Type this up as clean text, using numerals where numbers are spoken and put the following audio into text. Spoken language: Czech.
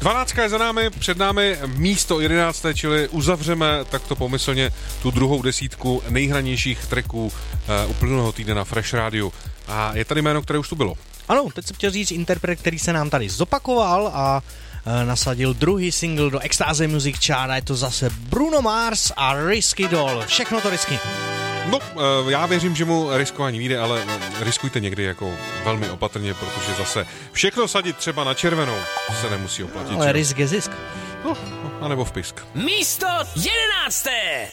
12 je za námi, před námi místo 11, čili uzavřeme takto pomyslně tu druhou desítku nejhranějších tracků uplynulého týdne na Fresh Radio. A je tady jméno, které už tu bylo. Ano, teď jsem chtěl říct interpret, který se nám tady zopakoval a nasadil druhý single do Extáze Music Chart a je to zase Bruno Mars a Risky Doll. Všechno to risky. No, já věřím, že mu riskování vyjde, ale riskujte někdy jako velmi opatrně, protože zase všechno sadit třeba na červenou se nemusí oplatit. Ale risk je zisk. No, anebo v pisk. Místo 11.